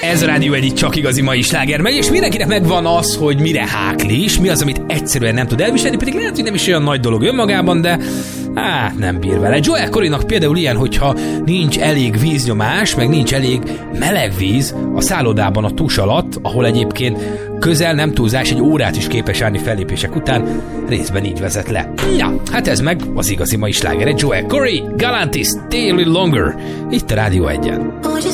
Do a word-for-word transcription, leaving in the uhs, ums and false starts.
Ez a Rádió egy csak igazi mai sláger megy, és mindenkinek megvan az, hogy mire háklis, mi az, amit egyszerűen nem tud elviselni, pedig lehet, hogy nem is olyan nagy dolog önmagában, de hát nem bír vele. Joel Corrynak például ilyen, hogyha nincs elég víznyomás, meg nincs elég meleg víz a szállodában a tus alatt, ahol egyébként közel nem túlzás, egy órát is képes állni fellépések után, részben így vezet le. Ja, hát ez meg az igazi mai sláger. Joel Corry, Galantis, Stay a Little Longer, itt a Rádió egyen.